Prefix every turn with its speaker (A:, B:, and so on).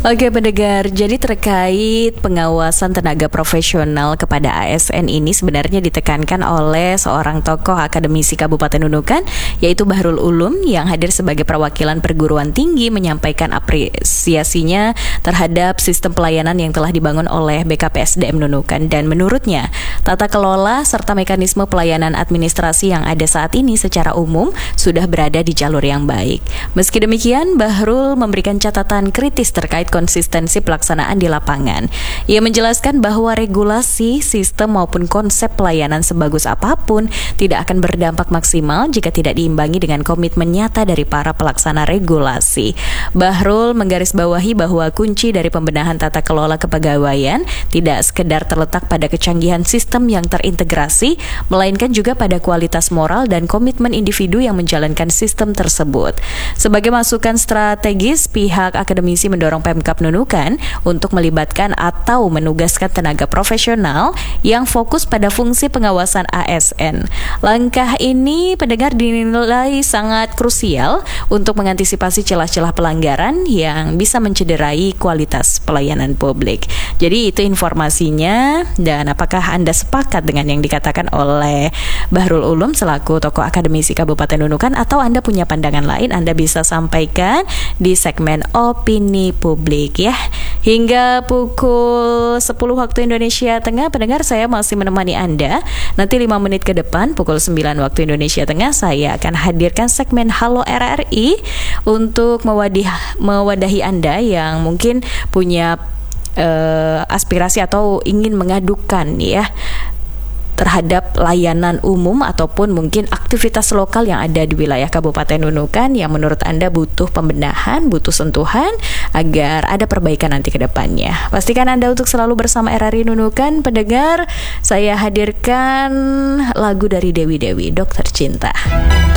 A: Oke pendengar, jadi terkait pengawasan tenaga profesional kepada ASN ini sebenarnya ditekankan oleh seorang tokoh akademisi Kabupaten Nunukan, yaitu Bahrul Ulum, yang hadir sebagai perwakilan perguruan tinggi menyampaikan apresiasinya terhadap sistem pelayanan yang telah dibangun oleh BKPSDM Nunukan. Dan menurutnya, tata kelola serta mekanisme pelayanan administrasi yang ada saat ini secara umum sudah berada di jalur yang baik. Meski demikian, Bahrul memberikan catatan kritis terkait konsistensi pelaksanaan di lapangan. Ia menjelaskan bahwa regulasi, sistem maupun konsep pelayanan sebagus apapun tidak akan berdampak maksimal jika tidak diimbangi dengan komitmen nyata dari para pelaksana regulasi. Bahrul menggarisbawahi bahwa kunci dari pembenahan tata kelola kepegawaian tidak sekedar terletak pada kecanggihan sistem yang terintegrasi, melainkan juga pada kualitas moral dan komitmen individu yang menjalankan sistem tersebut. Sebagai masukan strategis, pihak akademisi mendorong Pemkab Nunukan untuk melibatkan atau menugaskan tenaga profesional yang fokus pada fungsi pengawasan ASN. Langkah ini pendengar dinilai sangat krusial untuk mengantisipasi celah-celah pelanggaran yang bisa mencederai kualitas pelayanan publik. Jadi itu informasinya, dan apakah Anda sepakat dengan yang dikatakan oleh Bahrul Ulum selaku tokoh akademisi Kabupaten Nunukan, atau Anda punya pandangan lain? Anda bisa sampaikan di segmen opini publik ya. Hingga pukul 10 waktu Indonesia Tengah, pendengar, saya masih menemani Anda. Nanti 5 menit ke depan pukul 9 waktu Indonesia Tengah, saya akan hadirkan segmen Halo RRI untuk mewadahi Anda yang mungkin punya aspirasi atau ingin mengadukan ya terhadap layanan umum ataupun mungkin aktivitas lokal yang ada di wilayah Kabupaten Nunukan yang menurut Anda butuh pembenahan, butuh sentuhan agar ada perbaikan nanti ke depannya. Pastikan Anda untuk selalu bersama RRI Nunukan. Pendengar, saya hadirkan lagu dari Dewi Dewi, Dokter Cinta.